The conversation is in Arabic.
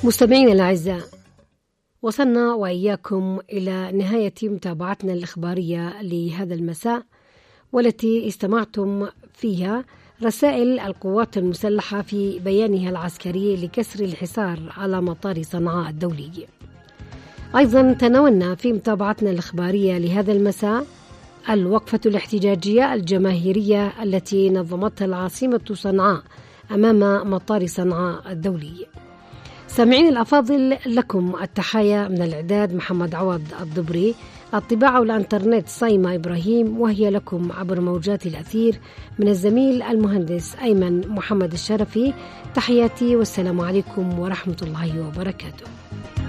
مستمعينا الأعزاء، وصلنا وإياكم إلى نهاية متابعتنا الإخبارية لهذا المساء، والتي استمعتم فيها رسائل القوات المسلحة في بيانها العسكري لكسر الحصار على مطار صنعاء الدولي. أيضا تناولنا في متابعتنا الإخبارية لهذا المساء الوقفة الاحتجاجية الجماهيرية التي نظمتها العاصمة صنعاء أمام مطار صنعاء الدولي. سامعين الأفاضل، لكم التحايا من الإعداد محمد عوض الضبري، الطباعة والإنترنت صايمة إبراهيم، وهي لكم عبر موجات الأثير من الزميل المهندس أيمن محمد الشرفي. تحياتي والسلام عليكم ورحمة الله وبركاته.